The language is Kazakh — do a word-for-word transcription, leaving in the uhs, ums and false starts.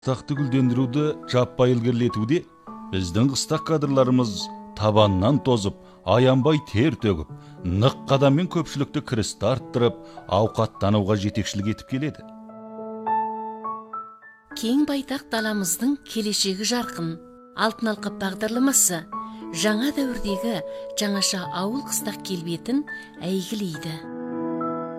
Қыстақты гүлдендіруді жаппай ілгерілетуде біздің қыстақ кадрларымыз табаннан тозып, аянбай тер төгіп, нық қадаммен көпшілікті кірісті арттырып, ауқаттануға жетекшілік етіп келеді. Кең байтақ даламыздың келешегі жарқын. Алтын алқап бағдарламасы жаңа дәуірдегі жаңаша ауыл қыстақ келбетін әйгілейді.